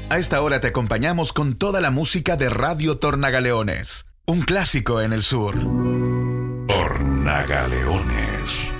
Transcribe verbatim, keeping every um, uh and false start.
A esta hora te acompañamos con toda la música de Radio Tornagaleones, un clásico en el sur. Tornagaleones.